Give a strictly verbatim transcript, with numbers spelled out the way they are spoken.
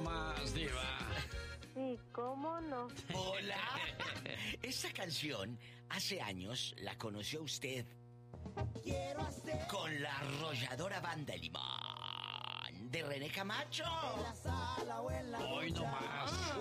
nomás, diva. Sí, ¿cómo no? Hola. Esta canción hace años la conoció usted. Quiero hacer Con la arrolladora banda Limón de René Camacho. en la sala o en la Hoy ducha. nomás.